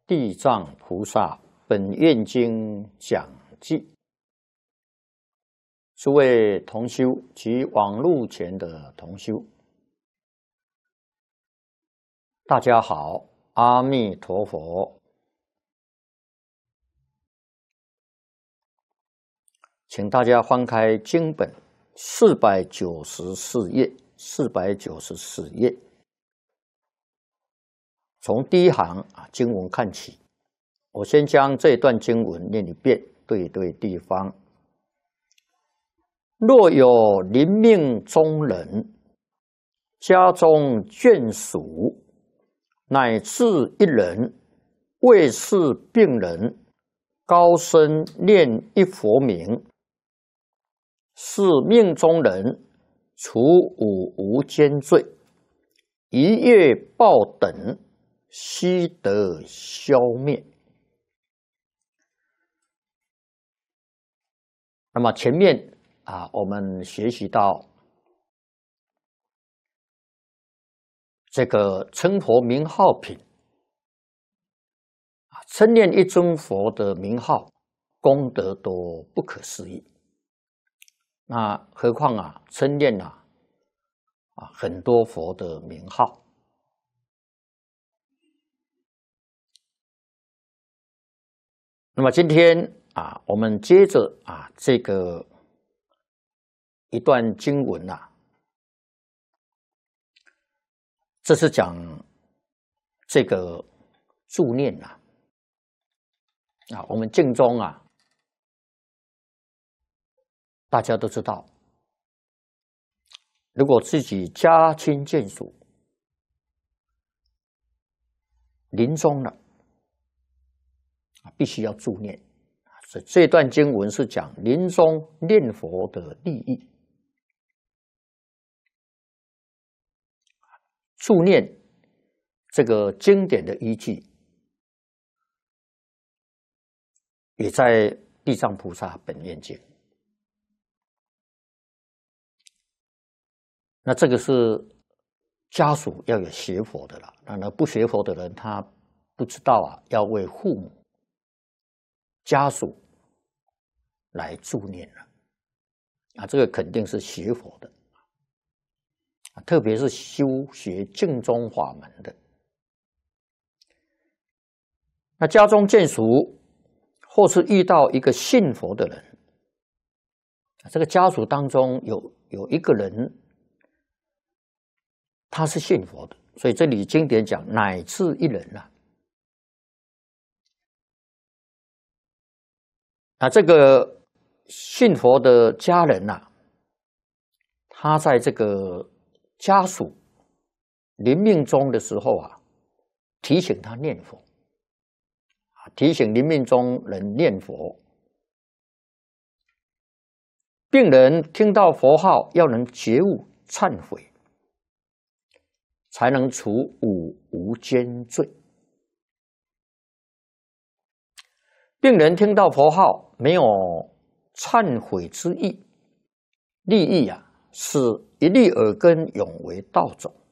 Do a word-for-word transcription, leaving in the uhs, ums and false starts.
地藏菩萨本愿经讲记，诸位同修及网络前的同修，大家好，阿弥陀佛。请大家翻开经本四百九十四页，四百九十四页。从第一行啊经文看起，我先将这段经文念一遍，对对地方。若有临命中人，家中眷属，乃至一人，为是病人，高声念一佛名，是命中人，除五无间罪，一业报等，悉得消灭。那么前面啊，我们学习到这个称佛名号品啊，称念一尊佛的名号，功德都不可思议。那何况啊，称念啊啊很多佛的名号。那么今天啊，我们接着啊这个一段经文啊，这是讲这个助念啊啊，我们经中啊，大家都知道，如果自己家亲眷属临终了，必须要助念。所以这段经文是讲临终念佛的利益。助念这个经典的依据，也在地藏菩萨本愿经。那这个是家属要有学佛的了，那不学佛的人他不知道啊，要为父母家属来助念了啊，这个肯定是学佛的，特别是修学净宗法门的。那家中眷属，或是遇到一个信佛的人，这个家属当中有有一个人，他是信佛的，所以这里经典讲乃至一人啊。那这个信佛的家人呐、啊，他在这个家属临命终的时候啊，提醒他念佛，提醒临命终人念佛。病人听到佛号，要能觉悟忏悔，才能除五无间罪。病人听到佛号没有忏悔之意，利益啊，是一粒耳根永为道种。